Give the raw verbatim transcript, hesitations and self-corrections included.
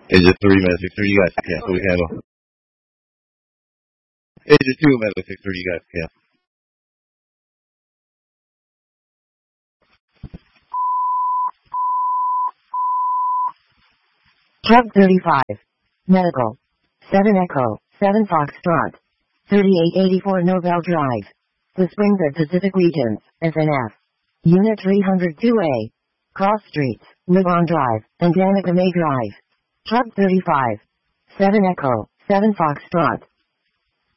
Agent three, Medic six three, you guys can cancel. We handle. Agent two, Medic six three, you guys can cancel. Truck thirty-five. Medical. seven Echo, seven Foxtrot. thirty-eight eighty-four Novell Drive. The Springfield Pacific Regions, S N F. Unit three oh two A. Cross Streets, Ligon Drive, and Danica May Drive. Truck thirty-five. seven Echo, seven Foxtrot.